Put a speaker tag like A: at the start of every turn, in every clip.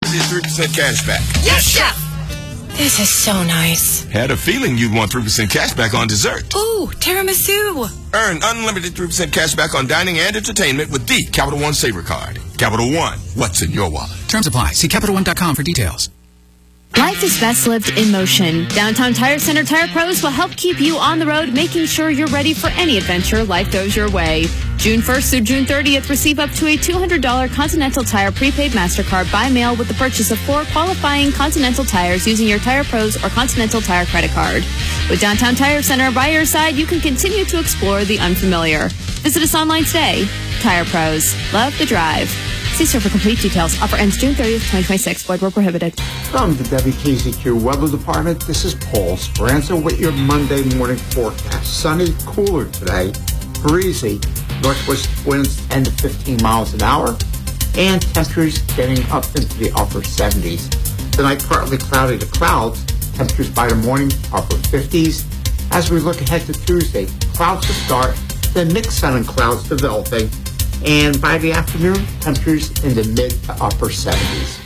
A: unlimited 3% cash back.
B: Yes, Chef!
C: This is so nice.
A: Had a feeling you'd want 3% cash back on dessert.
C: Ooh, tiramisu.
A: Earn unlimited 3% cash back on dining and entertainment with the Capital One Saver Card. Capital One, what's in your wallet?
D: Terms apply. See CapitalOne.com for details.
E: Life is best lived in motion. Downtown Tire Center Tire Pros will help keep you on the road, making sure you're ready for any adventure life throws your way. June 1st through June 30th, receive up to a $200 Continental Tire prepaid MasterCard by mail with the purchase of 4 qualifying Continental tires using your Tire Pros or Continental Tire credit card. With Downtown Tire Center by your side, you can continue to explore the unfamiliar. Visit us online today. Tire Pros. Love the drive. See store for complete details. Offer ends June 30th, 2026. Void where prohibited.
F: From the WKZQ Weather Department, this is Paul Speranza with your Monday morning forecast. Sunny, cooler today, breezy, northwest winds 10 to 15 miles an hour, and temperatures getting up into the upper 70s. Tonight, partly cloudy to clouds, temperatures by the morning upper 50s. As we look ahead to Tuesday, clouds to start, then mixed sun and clouds developing, and by the afternoon, temperatures in the mid to upper 70s.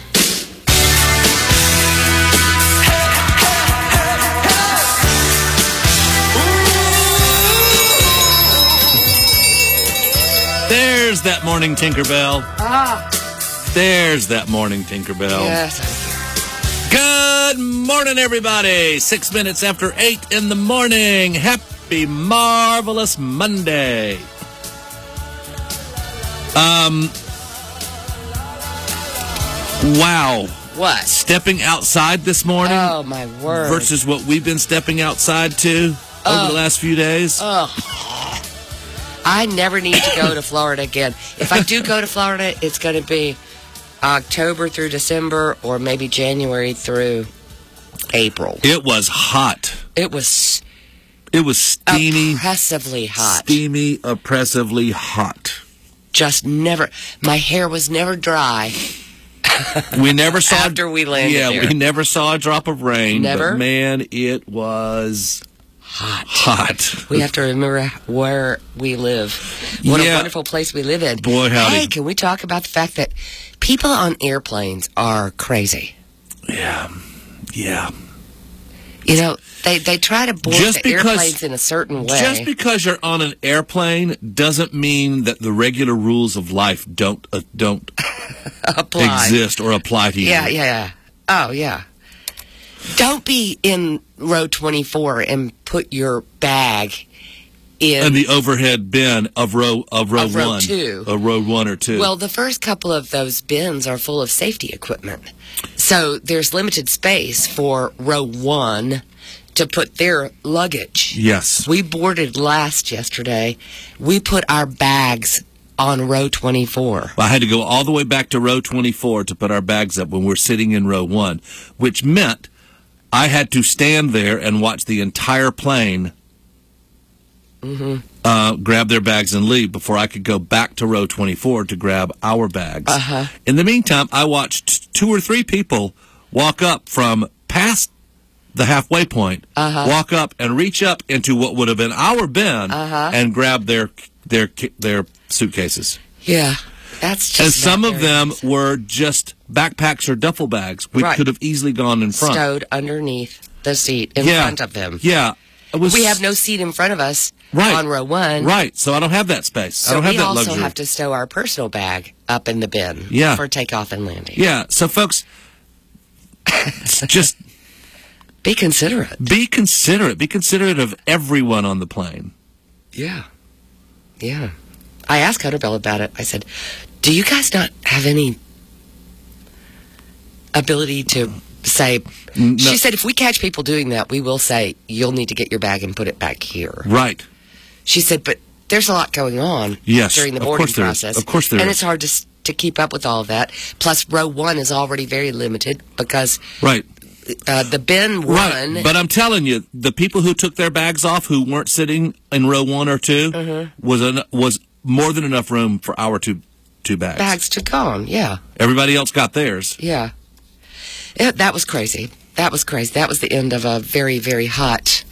G: There's that morning Tinkerbell. There's that morning Tinkerbell.
B: Yes.
G: Good morning, everybody. 6 minutes after 8 in the morning. Happy, marvelous Monday. Wow.
B: What?
G: Stepping outside this morning.
B: Oh, my word.
G: Versus what we've been stepping outside to over the last few days.
B: I never need to go to Florida again. If I do go to Florida, it's going to be October through December or maybe January through April.
G: It was hot.
B: It was
G: steamy.
B: Oppressively hot.
G: Steamy, oppressively hot.
B: Just never. My hair was never dry.
G: We never saw
B: after we landed
G: Yeah,
B: there.
G: we never saw a drop of rain.
B: Never?
G: But man, it was hot.
B: We have to remember where we live. What a wonderful place we live in.
G: Boy, howdy.
B: Hey, can we talk about the fact that people on airplanes are crazy?
G: Yeah.
B: You know, they try to board the airplanes in a certain way.
G: Just because you're on an airplane doesn't mean that the regular rules of life don't
B: apply.
G: exist or apply to you.
B: Yeah. Oh, yeah. Don't be in row 24 and put your bag in
G: the overhead bin of row
B: row
G: 1.
B: 2.
G: Of row 1 or 2.
B: Well, the first couple of those bins are full of safety equipment. So there's limited space for row 1 to put their luggage.
G: Yes.
B: We boarded last yesterday. We put our bags on row 24.
G: I had to go all the way back to row 24 to put our bags up when we're sitting in row 1, which meant I had to stand there and watch the entire plane grab their bags and leave before I could go back to row 24 to grab our bags. In the meantime, I watched 2 or 3 people walk up from past the halfway point, walk up and reach up into what would have been our bin and grab their suitcases.
B: Yeah, that's just.
G: And some of them were just backpacks or duffel bags. We could have easily gone in front.
B: Stowed underneath the seat in front of them.
G: Yeah.
B: We have no seat in front of us on row 1.
G: Right, so I don't have that space.
B: So
G: I don't have that luxury.
B: we also have to stow our personal bag up in the bin for takeoff and landing.
G: Yeah, so folks, just
B: be considerate.
G: Be considerate. Be considerate of everyone on the plane.
B: Yeah. I asked Cutterbell about it. I said, do you guys not have any ability to say... No. She said, if we catch people doing that, we will say, you'll need to get your bag and put it back here.
G: Right.
B: She said, but there's a lot going on during the boarding process.
G: Of course there is.
B: And it's hard to keep up with all of that. Plus, row 1 is already very limited because...
G: Right.
B: The bin 1...
G: Right, but I'm telling you, the people who took their bags off who weren't sitting in row 1 or 2 was more than enough room for our two bags.
B: Bags to go on, yeah.
G: Everybody else got theirs.
B: Yeah. That was crazy. That was the end of a very, very hot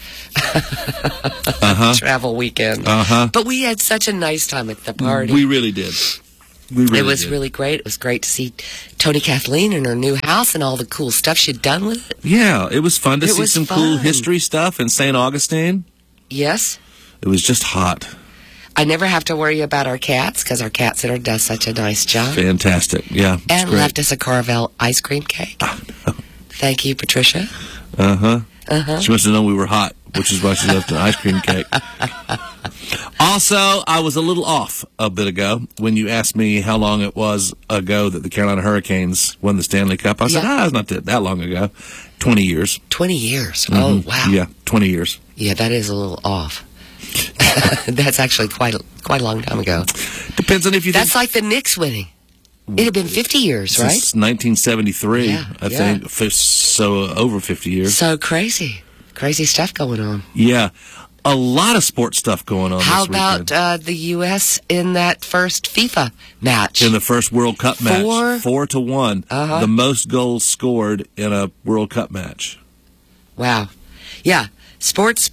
B: travel weekend. But we had such a nice time at the party.
G: We really did. We really
B: It was
G: did.
B: really great. It was great to see Tony Kathleen in her new house and all the cool stuff she'd done with it.
G: Yeah, it was fun to
B: It
G: see
B: was
G: some cool
B: fun.
G: history stuff in St. Augustine.
B: Yes.
G: It was just hot.
B: I never have to worry about our cats because our cat sitter does such a nice job.
G: Fantastic. Yeah. it's
B: And
G: great.
B: left us a Carvel ice cream cake. Thank you, Patricia.
G: She must have known we were hot, which is why she left an ice cream cake. Also, I was a little off a bit ago when you asked me how long it was ago that the Carolina Hurricanes won the Stanley Cup. I said, it's not that long ago. 20 years.
B: 20 years. Oh, wow.
G: Yeah, 20 years.
B: Yeah, that is a little off. That's actually quite a long time ago.
G: Depends on if you
B: That's
G: think...
B: like the Knicks winning. It had been 50 years, right?
G: Since 1973,
B: Yeah,
G: I think. So over 50 years.
B: So crazy. Crazy stuff going on.
G: Yeah. A lot of sports stuff going on
B: How
G: this weekend.
B: about the U.S. in that first FIFA match?
G: In the first World Cup match, 4-1,
B: Uh-huh.
G: the most goals scored in a World Cup match.
B: Wow. Yeah. Sports.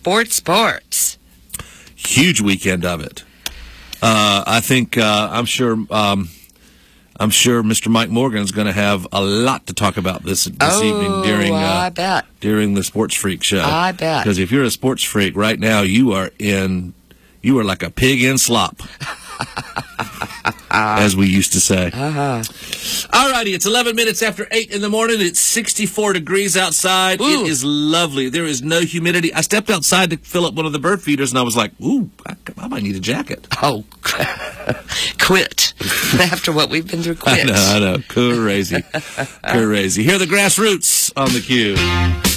G: Huge weekend of it. I think I'm sure Mr. Mike Morgan is going to have a lot to talk about this evening during
B: I bet.
G: during the Sports Freak show.
B: I bet.
G: Because if you're a sports freak right now, you are like a pig in slop. As we used to say. All righty, it's 11 minutes after 8 in the morning. It's 64 degrees outside.
B: Ooh.
G: It is lovely. There is no humidity. I stepped outside to fill up one of the bird feeders, and I was like, ooh, I might need a jacket.
B: Oh, quit. After what we've been through, quit.
G: I know. Crazy. Crazy. Here are the Grassroots on the cue.